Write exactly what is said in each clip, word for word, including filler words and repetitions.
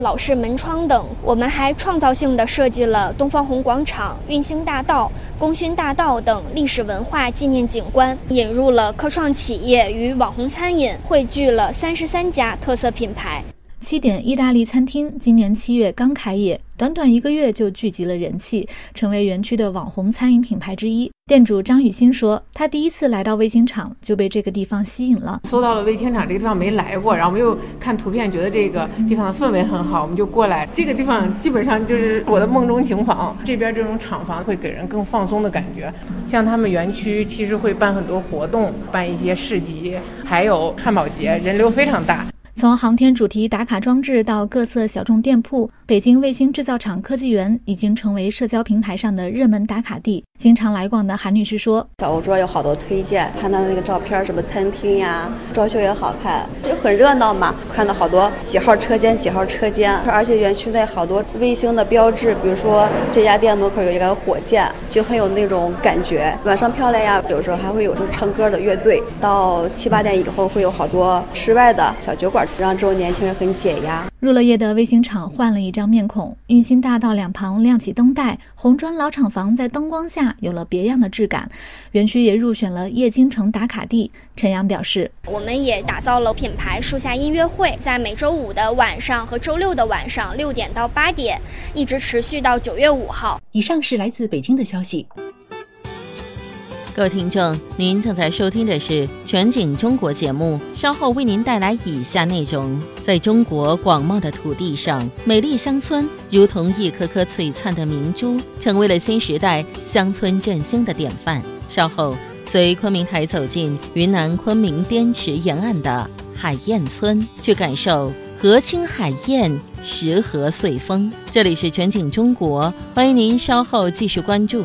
老式门窗等。我们还创造性地设计了东方红广场、运星大道、功勋大道等历史文化纪念景观，引入了科创企业与网红餐饮，汇聚了三十三家特色品牌。 七点意大利餐厅今年七月刚开业，短短一个月就聚集了人气，成为园区的网红餐饮品牌之一。店主张雨欣说，他第一次来到卫星厂就被这个地方吸引了。 搜到了卫星厂这个地方没来过，然后我们又看图片觉得这个地方的氛围很好，我们就过来。这个地方基本上就是我的梦中情房，这边这种厂房会给人更放松的感觉。像他们园区其实会办很多活动，办一些市集，还有汉堡节，人流非常大。 从航天主题打卡装置到各色小众店铺，北京卫星制造厂科技园已经成为社交平台上的热门打卡地。经常来逛的韩女士说， 小红书有好多推荐，看到那个照片，什么餐厅呀，装修也好看，就很热闹嘛。看到好多几号车间几号车间，而且园区内好多卫星的标志，比如说这家店门口有一个火箭，就很有那种感觉。晚上漂亮呀，有时候还会有时候唱歌的乐队。到七八点以后会有好多室外的小酒馆，让这种年轻人很解压。 入了夜的卫星厂换了一张面孔，运星大道两旁亮起灯带，红砖老厂房在灯光下有了别样的质感。园区也入选了夜京城打卡地。陈阳表示， 我们也打造了品牌树下音乐会，在每周五的晚上和周六的晚上六点到八点，一直持续到九月五号。 以上是来自北京的消息。 各位听众，您正在收听的是全景中国节目，稍后为您带来以下内容。在中国广袤的土地上，美丽乡村如同一颗颗璀璨的明珠，成为了新时代乡村振兴的典范。稍后随昆明台走进云南昆明滇池沿岸的海燕村，去感受河清海晏，石河岁丰。这里是全景中国，欢迎您稍后继续关注。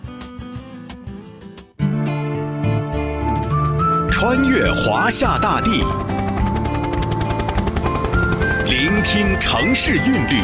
穿越华夏大地，聆听城市韵律，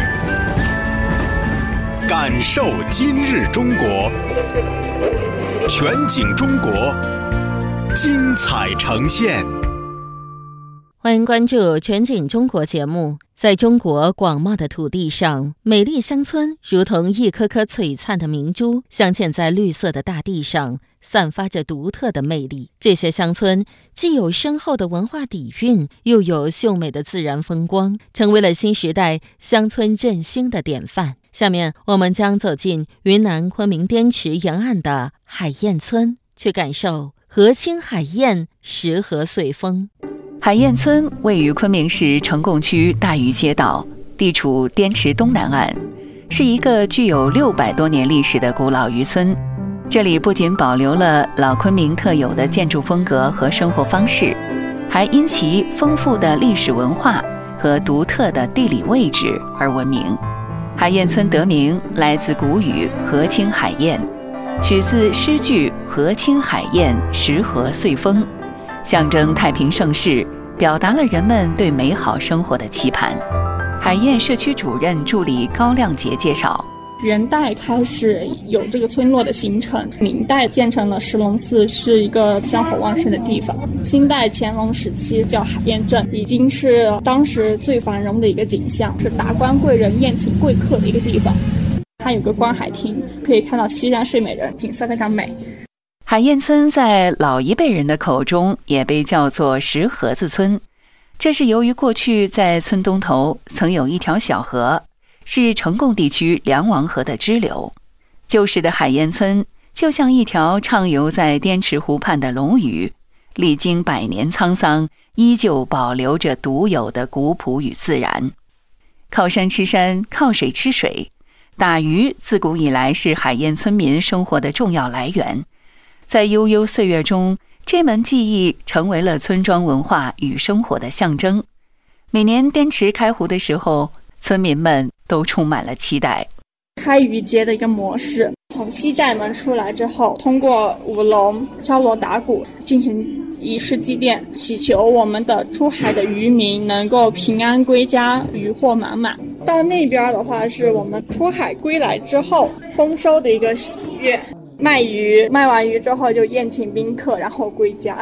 感受今日中国。全景中国，精彩呈现。 欢迎关注全景中国节目。在中国广袤的土地上，美丽乡村如同一颗颗璀璨的明珠，镶嵌在绿色的大地上，散发着独特的魅力。这些乡村既有深厚的文化底蕴，又有秀美的自然风光，成为了新时代乡村振兴的典范。下面我们将走进云南昆明滇池沿岸的海燕村，去感受河清海晏，石河岁丰。 海燕村位于昆明市呈贡区大峪街道，地处滇池东南岸，是一个具有六百多年历史的古老渔村。这里不仅保留了老昆明特有的建筑风格和生活方式，还因其丰富的历史文化和独特的地理位置而闻名。海燕村得名来自古语河清海晏，取自诗句河清海晏，石河岁丰，象征太平盛世，表达了人们对美好生活的期盼。海燕社区主任助理高亮杰介绍， 元代开始有这个村落的形成，明代建成了石龙寺，是一个香火旺盛的地方。清代乾隆时期叫海燕镇，已经是当时最繁荣的一个景象，是达官贵人宴请贵客的一个地方。它有个观海亭，可以看到西山睡美人，景色非常美。 海燕村在老一辈人的口中也被叫做石河子村，这是由于过去在村东头曾有一条小河，是呈贡地区梁王河的支流。旧时的海燕村就像一条畅游在滇池湖畔的龙鱼，历经百年沧桑，依旧保留着独有的古朴与自然。靠山吃山，靠水吃水，打鱼自古以来是海燕村民生活的重要来源。在悠悠岁月中，这门技艺成为了村庄文化与生活的象征。每年滇池开湖的时候，村民们都充满了期待。 开渔节的一个模式，从西寨门出来之后，通过舞龙、敲锣打鼓进行仪式祭奠，祈求我们的出海的渔民能够平安归家，渔获满满。到那边的话，是我们出海归来之后丰收的一个喜悦。卖鱼，卖完鱼之后就宴请宾客，然后归家。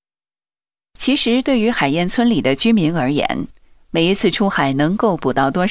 其实对于海燕村里的居民而言，每一次出海能够捕到多少